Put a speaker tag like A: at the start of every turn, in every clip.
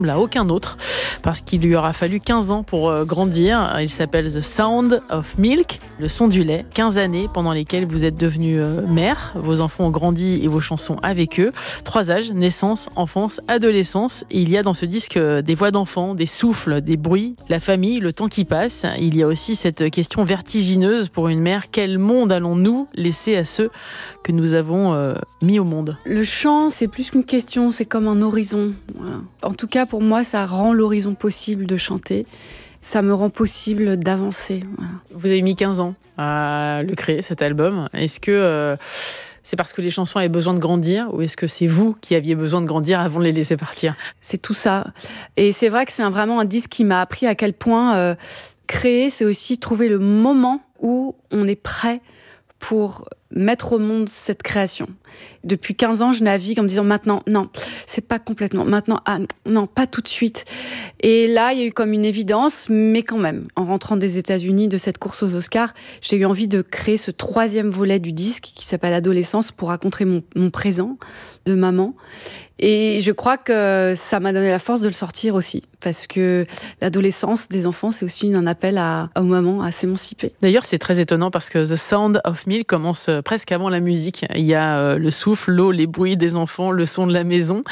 A: à aucun autre, parce qu'il lui aura fallu 15 ans pour grandir. Il s'appelle The Sound of Milk, le son du lait. 15 années pendant lesquelles vous êtes devenue mère. Vos enfants ont grandi et vos chansons avec eux. 3 âges, naissance, enfance, adolescence. Et il y a dans ce disque des voix d'enfants, des souffles, des bruits, la famille, le temps qui passe. Il y a aussi cette question vertigineuse pour une mère. Quel monde allons-nous laisser à ceux que nous avons mis au monde?
B: Le chant, c'est plus qu'une question, c'est comme un horizon. Voilà. En tout cas, pour moi, ça rend l'horizon possible de chanter. Ça me rend possible d'avancer. Voilà.
A: Vous avez mis 15 ans à le créer, cet album. Est-ce que c'est parce que les chansons avaient besoin de grandir, ou est-ce que c'est vous qui aviez besoin de grandir avant de les laisser partir?
B: C'est tout ça. Et c'est vrai que c'est vraiment un disque qui m'a appris à quel point créer, c'est aussi trouver le moment où on est prêt pour mettre au monde cette création. Depuis 15 ans, je navigue en me disant maintenant, non, c'est pas complètement, maintenant, non, pas tout de suite. Et là, il y a eu comme une évidence, mais quand même, en rentrant des États-Unis de cette course aux Oscars, j'ai eu envie de créer ce 3e volet du disque qui s'appelle Adolescence pour raconter mon présent de maman. Et je crois que ça m'a donné la force de le sortir aussi, parce que l'adolescence des enfants, c'est aussi un appel aux mamans à s'émanciper.
A: D'ailleurs, c'est très étonnant parce que The Sound of Milk commence presque avant la musique. Il y a le souffle, l'eau, les bruits des enfants, le son de la maison.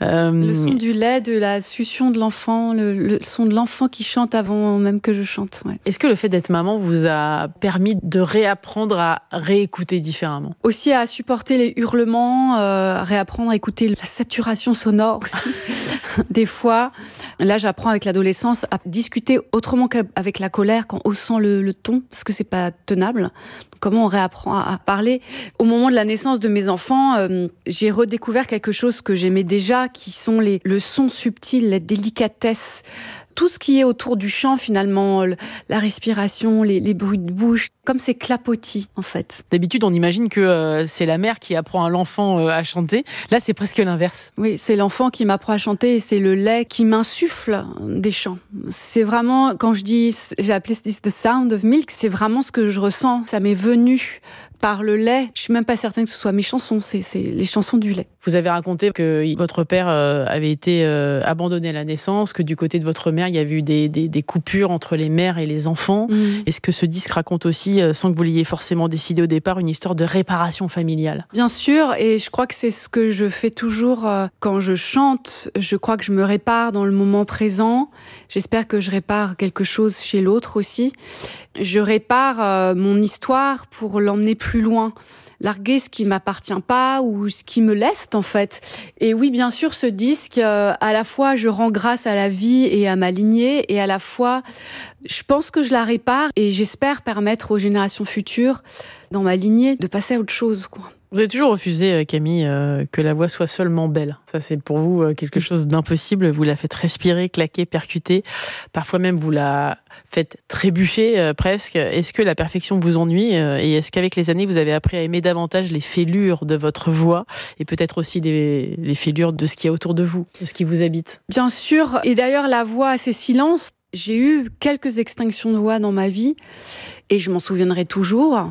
B: Le son du lait, de la succion de l'enfant, le son de l'enfant qui chante avant même que je chante. Ouais.
A: Est-ce que le fait d'être maman vous a permis de réapprendre à réécouter différemment?
B: Aussi à supporter les hurlements, réapprendre à écouter la saturation sonore aussi, des fois. Là, j'apprends avec l'adolescence à discuter autrement qu'avec la colère, qu'en haussant le ton, parce que c'est pas tenable. Comment on réapprend à parler. Au moment de la naissance de mes enfants, j'ai redécouvert quelque chose que j'aimais déjà, qui sont le son subtil, la délicatesse, tout ce qui est autour du chant finalement, la respiration, les bruits de bouche, comme c'est clapotis en fait.
A: D'habitude, on imagine que c'est la mère qui apprend à l'enfant à chanter. Là, c'est presque l'inverse.
B: Oui, c'est l'enfant qui m'apprend à chanter et c'est le lait qui m'insuffle des chants. C'est vraiment, quand j'ai appelé ce disque The Sound of Milk, c'est vraiment ce que je ressens. Ça m'est venu par le lait. Je suis même pas certaine que ce soit mes chansons, c'est les chansons du lait.
A: Vous avez raconté que votre père avait été abandonné à la naissance, que du côté de votre mère, il y avait eu des coupures entre les mères et les enfants. Est-ce que ce disque raconte aussi, sans que vous l'ayez forcément décidé au départ, une histoire de réparation familiale?
B: Bien sûr, et je crois que c'est ce que je fais toujours quand je chante. Je crois que je me répare dans le moment présent. J'espère que je répare quelque chose chez l'autre aussi. Je répare mon histoire pour l'emmener plus loin. Larguer ce qui m'appartient pas ou ce qui me leste en fait. Et oui, bien sûr, ce disque, à la fois je rends grâce à la vie et à ma lignée, et à la fois je pense que je la répare et j'espère permettre aux générations futures dans ma lignée de passer à autre chose, quoi.
A: Vous avez toujours refusé, Camille, que la voix soit seulement belle. Ça, c'est pour vous quelque chose d'impossible. Vous la faites respirer, claquer, percuter. Parfois même, vous la faites trébucher presque. Est-ce que la perfection vous ennuie et est-ce qu'avec les années, vous avez appris à aimer davantage les fêlures de votre voix et peut-être aussi les fêlures de ce qu'il y a autour de vous, de ce qui vous habite?
B: Bien sûr. Et d'ailleurs, la voix a ses silences. J'ai eu quelques extinctions de voix dans ma vie et je m'en souviendrai toujours.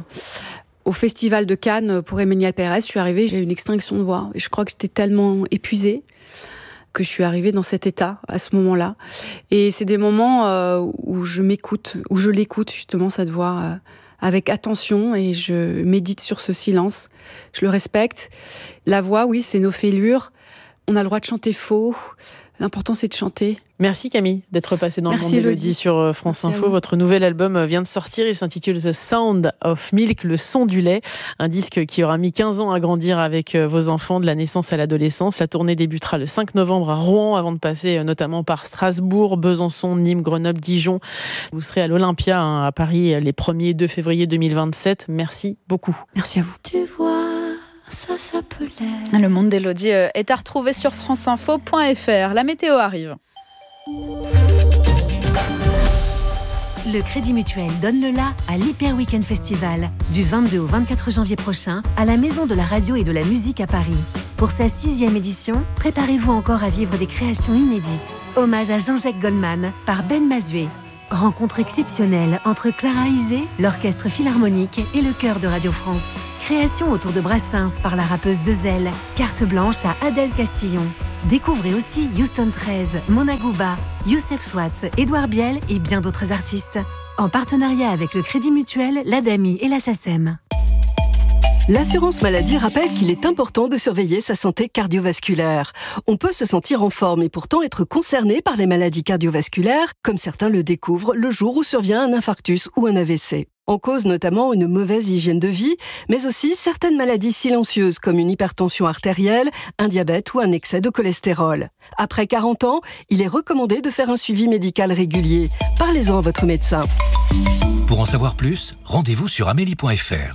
B: Au Festival de Cannes, pour Emmanuel Pérez, je suis arrivée, j'ai eu une extinction de voix. Et je crois que j'étais tellement épuisée que je suis arrivée dans cet état, à ce moment-là. Et c'est des moments où je m'écoute, où je l'écoute, justement, cette voix, avec attention, et je médite sur ce silence. Je le respecte. La voix, oui, c'est nos fêlures. On a le droit de chanter faux. L'important, c'est de chanter.
A: Merci Camille d'être passée dans le monde d'Élodie sur France Info. Votre nouvel album vient de sortir. Il s'intitule The Sound of Milk, le son du lait. Un disque qui aura mis 15 ans à grandir avec vos enfants de la naissance à l'adolescence. La tournée débutera le 5 novembre à Rouen avant de passer notamment par Strasbourg, Besançon, Nîmes, Grenoble, Dijon. Vous serez à l'Olympia à Paris les 1er et 2 février 2027. Merci beaucoup.
B: Merci à vous.
C: Tu vois, ça s'appelait... Le monde d'Élodie est à retrouver sur franceinfo.fr. La météo arrive.
D: Le Crédit Mutuel donne le la à l'Hyper Weekend Festival du 22 au 24 janvier prochain à la Maison de la Radio et de la Musique à Paris. Pour sa 6e édition, préparez-vous encore à vivre des créations inédites. Hommage à Jean-Jacques Goldman par Ben Mazué. Rencontre exceptionnelle entre Clara Isé, l'Orchestre Philharmonique et le Chœur de Radio France. Création autour de Brassens par la rappeuse Dezel. Carte blanche à Adèle Castillon. Découvrez aussi Houston 13, Mona Gouba, Youssef Swatz, Édouard Biel et bien d'autres artistes. En partenariat avec le Crédit Mutuel, l'ADAMI et la SACEM.
E: L'assurance maladie rappelle qu'il est important de surveiller sa santé cardiovasculaire. On peut se sentir en forme et pourtant être concerné par les maladies cardiovasculaires, comme certains le découvrent le jour où survient un infarctus ou un AVC. En cause notamment une mauvaise hygiène de vie, mais aussi certaines maladies silencieuses comme une hypertension artérielle, un diabète ou un excès de cholestérol. Après 40 ans, il est recommandé de faire un suivi médical régulier. Parlez-en à votre médecin.
F: Pour en savoir plus, rendez-vous sur amélie.fr.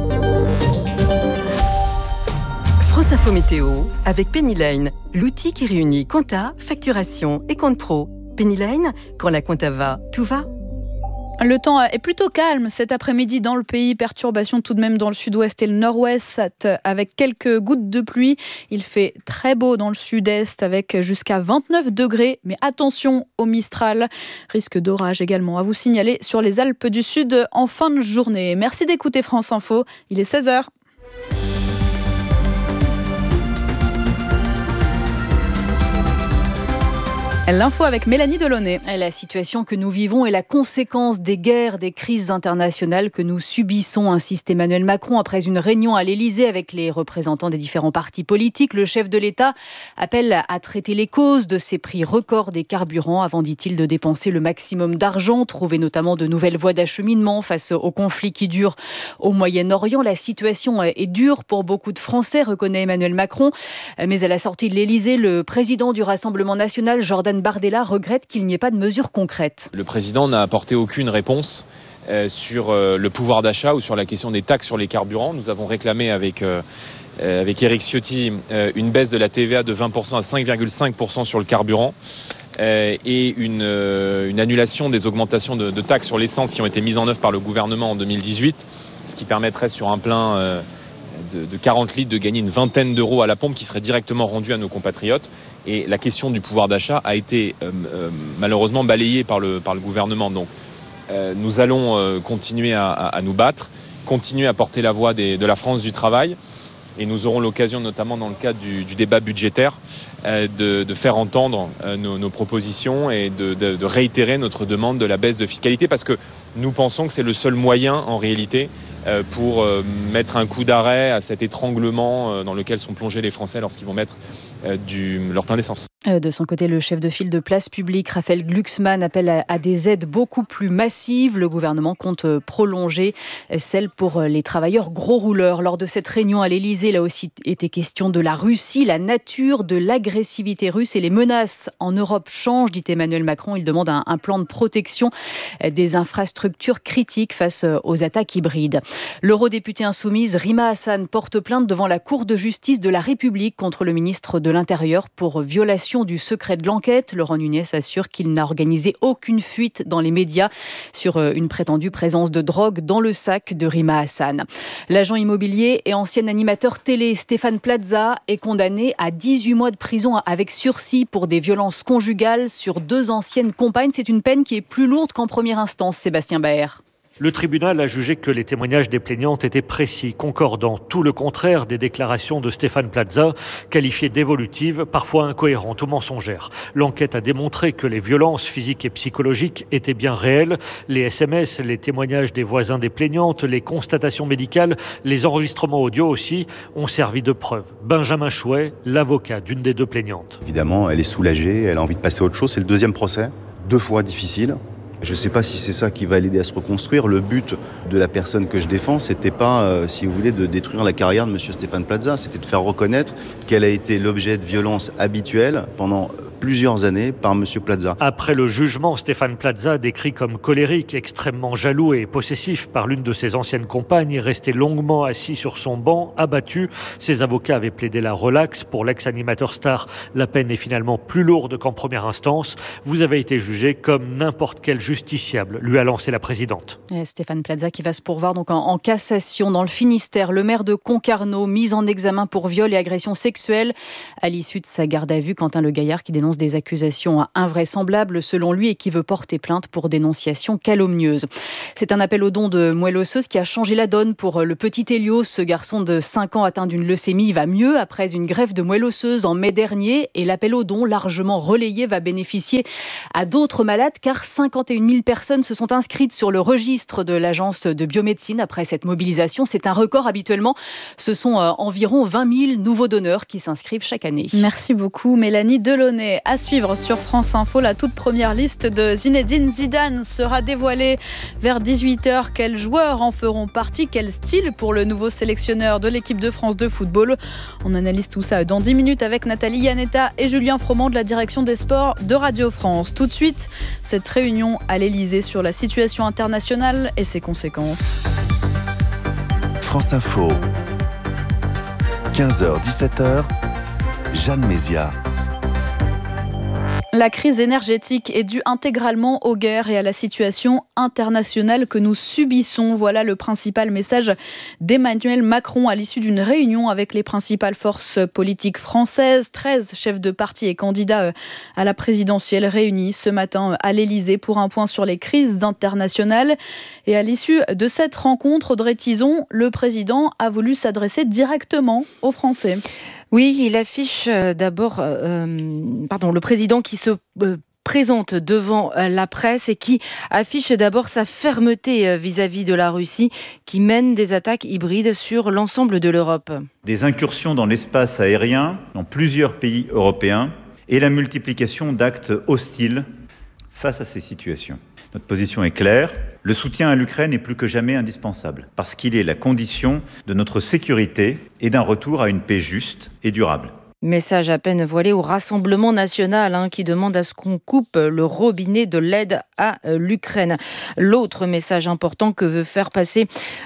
G: France Info Météo avec Pennyline, l'outil qui réunit compta, facturation et compte pro. Pennyline, quand la compta va, tout va.
C: Le temps est plutôt calme cet après-midi dans le pays. Perturbation tout de même dans le sud-ouest et le nord-ouest avec quelques gouttes de pluie. Il fait très beau dans le sud-est avec jusqu'à 29 degrés. Mais attention au Mistral. Risque d'orage également à vous signaler sur les Alpes du Sud en fin de journée. Merci d'écouter France Info. Il est 16h. L'info avec Mélanie Delaunay.
H: La situation que nous vivons est la conséquence des guerres, des crises internationales que nous subissons, insiste Emmanuel Macron après une réunion à l'Elysée avec les représentants des différents partis politiques. Le chef de l'État appelle à traiter les causes de ces prix records des carburants avant, dit-il, de dépenser le maximum d'argent, trouver notamment de nouvelles voies d'acheminement face au conflit qui dure au Moyen-Orient. La situation est dure pour beaucoup de Français, reconnaît Emmanuel Macron. Mais à la sortie de l'Elysée, le président du Rassemblement national, Jordan Bardella, regrette qu'il n'y ait pas de mesures concrètes.
I: Le président n'a apporté aucune réponse sur le pouvoir d'achat ou sur la question des taxes sur les carburants. Nous avons réclamé avec Éric Ciotti une baisse de la TVA de 20% à 5,5% sur le carburant et une annulation des augmentations de taxes sur l'essence qui ont été mises en œuvre par le gouvernement en 2018, ce qui permettrait sur un plein de 40 litres de gagner une vingtaine d'euros à la pompe qui serait directement rendue à nos compatriotes. Et la question du pouvoir d'achat a été malheureusement balayée par le gouvernement. Donc nous allons continuer à nous battre, continuer à porter la voix de la France du travail. Et nous aurons l'occasion, notamment dans le cadre du débat budgétaire, de faire entendre nos propositions et de réitérer notre demande de la baisse de fiscalité, parce que nous pensons que c'est le seul moyen, en réalité, pour mettre un coup d'arrêt à cet étranglement dans lequel sont plongés les Français lorsqu'ils vont mettre leur plein d'essence.
H: De son côté, le chef de file de Place Publique, Raphaël Glucksmann, appelle à des aides beaucoup plus massives. Le gouvernement compte prolonger celles pour les travailleurs gros rouleurs. Lors de cette réunion à l'Elysée, il a aussi été question de la Russie, la nature de l'agressivité russe et les menaces en Europe changent, dit Emmanuel Macron. Il demande un plan de protection des infrastructures critiques face aux attaques hybrides. L'eurodéputée insoumise Rima Hassan porte plainte devant la Cour de justice de la République contre le ministre de l'Intérieur pour violation du secret de l'enquête. Laurent Nunez assure qu'il n'a organisé aucune fuite dans les médias sur une prétendue présence de drogue dans le sac de Rima Hassan. L'agent immobilier et ancien animateur télé Stéphane Plaza est condamné à 18 mois de prison avec sursis pour des violences conjugales sur 2 anciennes compagnes. C'est une peine qui est plus lourde qu'en première instance, Sébastien Baer.
J: Le tribunal a jugé que les témoignages des plaignantes étaient précis, concordants, tout le contraire des déclarations de Stéphane Plaza, qualifiées d'évolutives, parfois incohérentes ou mensongères. L'enquête a démontré que les violences physiques et psychologiques étaient bien réelles. Les SMS, les témoignages des voisins des plaignantes, les constatations médicales, les enregistrements audio aussi ont servi de preuve. Benjamin Chouet, l'avocat d'une des 2 plaignantes.
K: Évidemment, elle est soulagée, elle a envie de passer à autre chose. C'est le 2e procès, 2 fois difficile. Je ne sais pas si c'est ça qui va l'aider à se reconstruire. Le but de la personne que je défends, c'était pas, si vous voulez, de détruire la carrière de M. Stéphane Plaza. C'était de faire reconnaître qu'elle a été l'objet de violences habituelles pendant plusieurs années par M. Plaza.
J: Après le jugement, Stéphane Plaza, décrit comme colérique, extrêmement jaloux et possessif par l'une de ses anciennes compagnes, est resté longuement assis sur son banc, abattu. Ses avocats avaient plaidé la relaxe. Pour l'ex-animateur star, la peine est finalement plus lourde qu'en première instance. Vous avez été jugé comme n'importe quel justiciable, lui a lancé la présidente.
H: Stéphane Plaza qui va se pourvoir donc en cassation. Dans le Finistère, le maire de Concarneau, mis en examen pour viol et agression sexuelle à l'issue de sa garde à vue. Quentin Le Gaillard qui dénonce dénonce des accusations invraisemblables selon lui et qui veut porter plainte pour dénonciation calomnieuse. C'est un appel au don de moelle osseuse qui a changé la donne pour le petit Hélios. Ce garçon de 5 ans atteint d'une leucémie va mieux après une greffe de moelle osseuse en mai dernier et l'appel au don largement relayé va bénéficier à d'autres malades car 51 000 personnes se sont inscrites sur le registre de l'agence de biomédecine après cette mobilisation. C'est un record habituellement. Ce sont environ 20 000 nouveaux donneurs qui s'inscrivent chaque année.
C: Merci beaucoup Mélanie Delaunay. À suivre sur France Info, la toute première liste de Zinedine Zidane sera dévoilée vers 18h. Quels joueurs en feront partie? Quel style pour le nouveau sélectionneur de l'équipe de France de football? On analyse tout ça dans 10 minutes avec Nathalie Yanetta et Julien Froment de la direction des sports de Radio France. Tout de suite, cette réunion à l'Elysée sur la situation internationale et ses conséquences.
L: France Info, 15h-17h, Jeanne Mézia.
C: La crise énergétique est due intégralement aux guerres et à la situation internationale que nous subissons. Voilà le principal message d'Emmanuel Macron à l'issue d'une réunion avec les principales forces politiques françaises. 13 chefs de parti et candidats à la présidentielle réunis ce matin à l'Elysée pour un point sur les crises internationales. Et à l'issue de cette rencontre, Audrey Tizon, le président a voulu s'adresser directement aux Français.
M: Oui, il affiche d'abord, le président qui se présente devant la presse et qui affiche d'abord sa fermeté vis-à-vis de la Russie qui mène des attaques hybrides sur l'ensemble de l'Europe.
N: Des incursions dans l'espace aérien dans plusieurs pays européens et la multiplication d'actes hostiles face à ces situations. Notre position est claire. Le soutien à l'Ukraine est plus que jamais indispensable parce qu'il est la condition de notre sécurité et d'un retour à une paix juste et durable.
M: Message à peine voilé au Rassemblement national qui demande à ce qu'on coupe le robinet de l'aide à l'Ukraine. L'autre message important que veut faire passer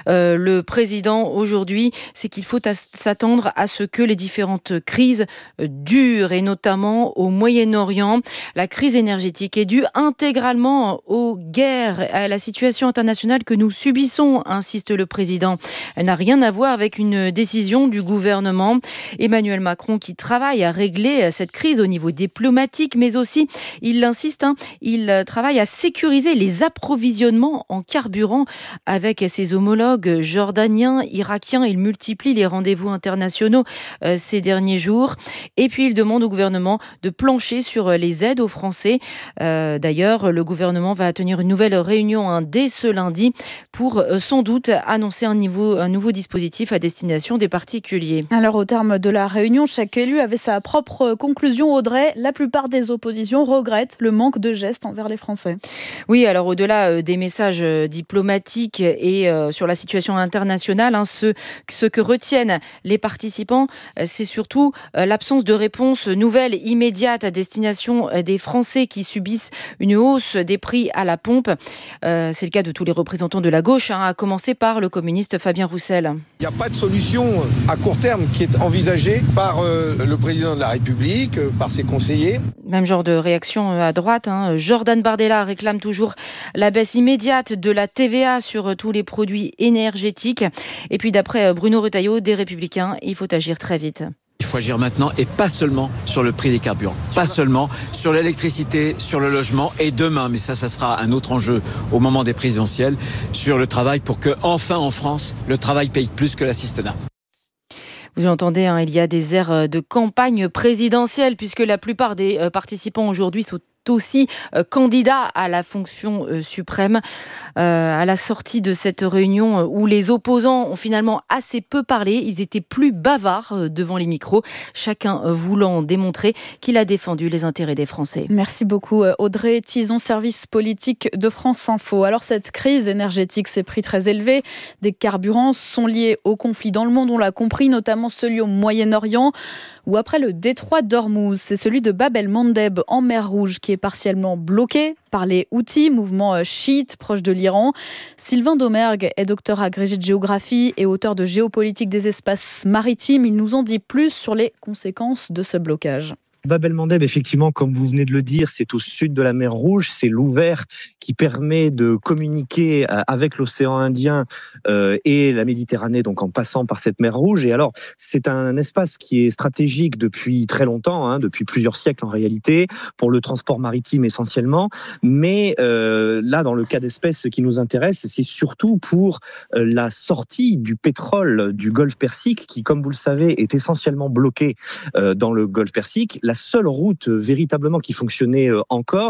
M: le président aujourd'hui, c'est qu'il faut s'attendre à ce que les différentes crises durent et notamment au Moyen-Orient. La crise énergétique est due intégralement aux guerres, à la situation internationale que nous subissons, insiste le président. Elle n'a rien à voir avec une décision du gouvernement. Emmanuel Macron qui travaille à régler cette crise au niveau diplomatique, mais aussi, il insiste, il travaille à sécuriser les approvisionnements en carburant avec ses homologues jordaniens, irakiens. Il multiplie les rendez-vous internationaux ces derniers jours. Et puis, il demande au gouvernement de plancher sur les aides aux Français. D'ailleurs, le gouvernement va tenir une nouvelle réunion dès ce lundi pour sans doute annoncer un nouveau dispositif à destination des particuliers.
C: Alors, au terme de la réunion, chaque élu avait sa propre conclusion. Audrey, la plupart des oppositions regrettent le manque de gestes envers les Français.
M: Oui, alors au-delà des messages diplomatiques et sur la situation internationale, ce que retiennent les participants, c'est surtout l'absence de réponse nouvelle, immédiate à destination des Français qui subissent une hausse des prix à la pompe. C'est le cas de tous les représentants de la gauche, à commencer par le communiste Fabien Roussel.
O: Il n'y a pas de solution à court terme qui est envisagée par le président de la République, par ses conseillers.
M: Même genre de réaction à droite. Jordan Bardella réclame toujours la baisse immédiate de la TVA sur tous les produits énergétiques. Et puis d'après Bruno Retailleau, des Républicains, il faut agir très vite.
P: Il faut agir maintenant et pas seulement sur le prix des carburants, pas seulement sur l'électricité, sur le logement et demain, mais ça sera un autre enjeu au moment des présidentielles, sur le travail pour que enfin en France, le travail paye plus que l'assistanat.
M: Vous entendez, il y a des airs de campagne présidentielle puisque la plupart des participants aujourd'hui sont aussi candidats à la fonction suprême. À la sortie de cette réunion où les opposants ont finalement assez peu parlé, ils étaient plus bavards devant les micros, chacun voulant démontrer qu'il a défendu les intérêts des Français.
C: Merci beaucoup Audrey Tizon, service politique de France Info. Alors cette crise énergétique, ces prix très élevés des carburants sont liés au conflit dans le monde, on l'a compris, notamment celui au Moyen-Orient, ou après le détroit d'Ormuz, c'est celui de Bab el-Mandeb en mer Rouge qui est partiellement bloqué par les Houthis, mouvement chiite proche de l'Iran. Sylvain Domergue est docteur agrégé de géographie et auteur de Géopolitique des espaces maritimes. Il nous en dit plus sur les conséquences de ce blocage.
Q: Bab el-Mandeb, effectivement, comme vous venez de le dire, c'est au sud de la mer Rouge. C'est l'ouvert qui permet de communiquer avec l'océan Indien et la Méditerranée, donc en passant par cette mer Rouge. Et alors, c'est un espace qui est stratégique depuis très longtemps, depuis plusieurs siècles en réalité, pour le transport maritime essentiellement. Mais là, dans le cas d'espèce, ce qui nous intéresse, c'est surtout pour la sortie du pétrole du Golfe Persique, qui, comme vous le savez, est essentiellement bloqué dans le Golfe Persique. La seule route véritablement qui fonctionnait encore,